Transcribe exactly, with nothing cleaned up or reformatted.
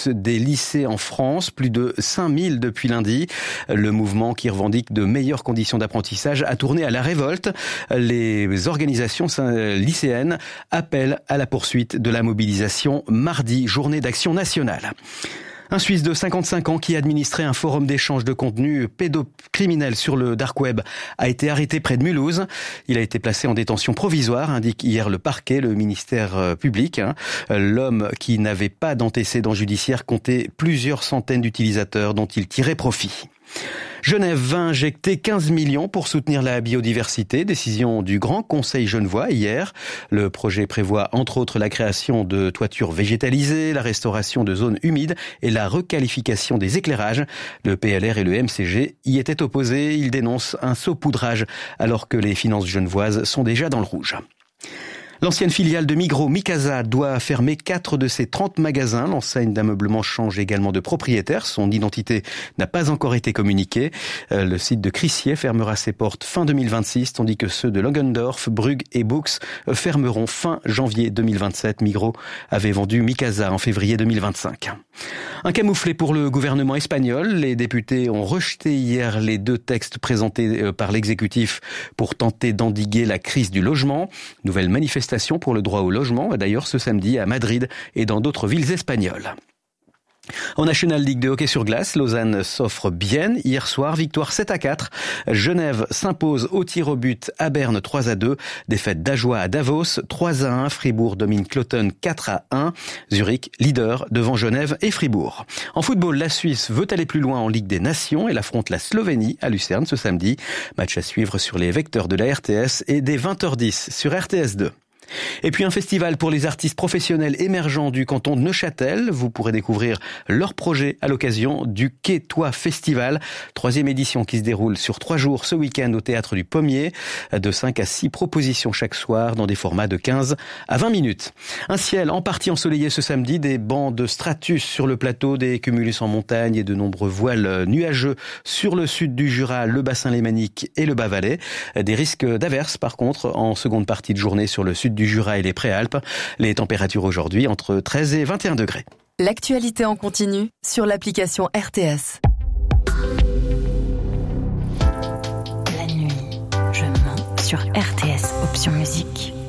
campus des lycées en France, plus de cinq mille depuis lundi. Le mouvement qui revendique de meilleures conditions d'apprentissage a tourné à la révolte. Les organisations lycéennes appellent à la poursuite de la mobilisation mardi, journée d'action nationale. Un Suisse de cinquante-cinq ans qui administrait un forum d'échange de contenu pédocriminel sur le dark web a été arrêté près de Mulhouse. Il a été placé en détention provisoire, indique hier le parquet, le ministère public. L'homme qui n'avait pas d'antécédent judiciaire comptait plusieurs centaines d'utilisateurs dont il tirait profit. Genève va injecter quinze millions pour soutenir la biodiversité. Décision du Grand Conseil genevois hier. Le projet prévoit entre autres la création de toitures végétalisées, la restauration de zones humides et la requalification des éclairages. Le P L R et le M C G y étaient opposés. Ils dénoncent un saupoudrage alors que les finances genevoises sont déjà dans le rouge. L'ancienne filiale de Migros, Mikasa, doit fermer quatre de ses trente magasins. L'enseigne d'ameublement change également de propriétaire. Son identité n'a pas encore été communiquée. Le site de Crissier fermera ses portes fin deux mille vingt-six, tandis que ceux de Langendorf, Brugg et Bux fermeront fin janvier deux mille vingt-sept. Migros avait vendu Mikasa en février deux mille vingt-cinq. Un camouflet pour le gouvernement espagnol. Les députés ont rejeté hier les deux textes présentés par l'exécutif pour tenter d'endiguer la crise du logement. Nouvelle manifestation pour le droit au logement, d'ailleurs ce samedi à Madrid et dans d'autres villes espagnoles. En National League de hockey sur glace, Lausanne s'offre bien. Hier soir, victoire sept à quatre. Genève s'impose au tir au but à Berne trois à deux. Défaite d'Ajoie à Davos trois à un. Fribourg domine Cloton quatre à un. Zurich, leader devant Genève et Fribourg. En football, la Suisse veut aller plus loin en Ligue des Nations. Elle affronte la Slovénie à Lucerne ce samedi. Match à suivre sur les vecteurs de la R T S et dès vingt heures dix sur R T S deux. Et puis un festival pour les artistes professionnels émergents du canton de Neuchâtel. Vous pourrez découvrir leurs projets à l'occasion du Quai-Toi Festival. Troisième édition qui se déroule sur trois jours ce week-end au Théâtre du Pommier. De cinq à six propositions chaque soir dans des formats de quinze à vingt minutes. Un ciel en partie ensoleillé ce samedi, des bancs de stratus sur le plateau, des cumulus en montagne et de nombreux voiles nuageux sur le sud du Jura, le bassin lémanique et le Bas-Valais. Des risques d'averses par contre en seconde partie de journée sur le sud du Jura et les Préalpes. Les températures aujourd'hui entre treize et vingt et un degrés. L'actualité en continu sur l'application R T S. La nuit, je mens sur R T S, option musique.